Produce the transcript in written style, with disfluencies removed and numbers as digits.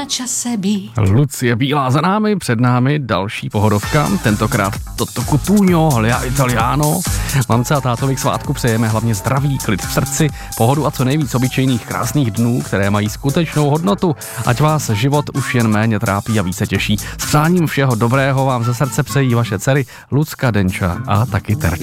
na čase být. Lucie Bílá za námi, před námi další pohodovka, tentokrát Toto Cutugno, Lia Italiano. Mamce a tátovi k svátku přejeme hlavně zdraví, klid v srdci, pohodu a co nejvíc obyčejných krásných dnů, které mají skutečnou hodnotu. Ať vás život už jen méně trápí a více těší. S přáním všeho dobrého vám ze srdce přejí vaše dcery Lucka, Denča a taky Terča.